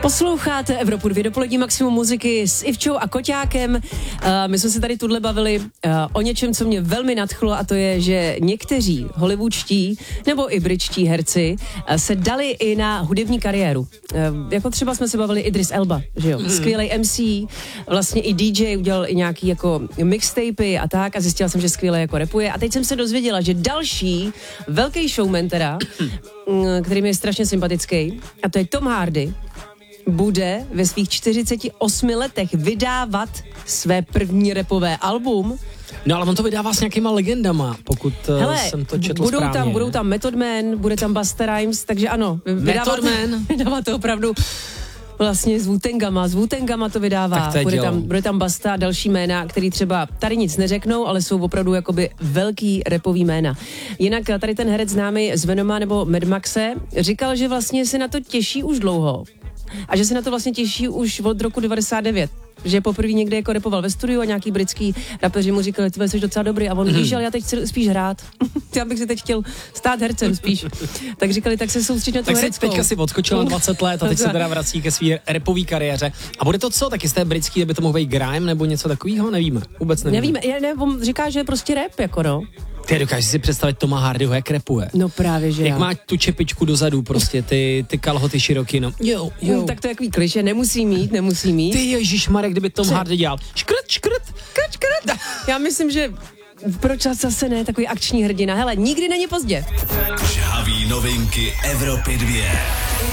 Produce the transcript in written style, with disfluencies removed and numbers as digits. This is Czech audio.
Posloucháte Evropu 2 dopolední maximum muziky s Ivčou a Koťákem. My jsme se tady tudle bavili o něčem, co mě velmi nadchlo, a to je, že někteří hollywoodští nebo i britští herci se dali i na hudební kariéru. Jako třeba jsme se bavili Idris Elba, že jo? Skvělej MC, vlastně i DJ, udělal i nějaký jako mixtapy a tak, a zjistila jsem, že skvěle jako rapuje. A teď jsem se dozvěděla, že další velký showman teda, který mi je strašně sympatický, a to je Tom Hardy, bude ve svých 48 letech vydávat své první rapové album. No ale on to vydává s nějakýma legendama, pokud jsem to četl správně. Budou tam Method Man, bude tam Busta Rhymes, takže ano. Vydává to opravdu vlastně s Wu-Tangama to vydává. Bude tam Busta a další jména, který třeba tady nic neřeknou, ale jsou opravdu jakoby velký rapový jména. Jinak tady ten herec známý z Venoma nebo Mad Maxe říkal, že vlastně se na to těší už dlouho. A že se na to vlastně těší už od roku 99. Že poprvé někde jako rapoval ve studiu a nějaký britský rapeři mu říkali, ty jsi docela dobrý, a on víš, ale já teď chci spíš hrát. Já bych si teď chtěl stát hercem spíš. Tak říkali, tak se soustředit na tu hereckou. Tak teďka si odskočil na 20 let a teď se teda vrací ke své rapové kariéře. A bude to co? Tak jste britský, aby to mohl být grime nebo něco takového? Nevíme. Vůbec nevíme. On říká, že je prostě rap, jako no. Ty dokážeš si představit Toma Hardyho, jak rapuje. No právě, že jak má tu čepičku dozadu, prostě ty kalhoty široký, no. Jo. Tak to je takový klišé, nemusí mít. Ty ježišmarek, kdyby Tom Hardy dělal škrt. Já myslím, že proč zase ne, takový akční hrdina. Hele, nikdy není pozdě. Žhaví novinky Evropy 2.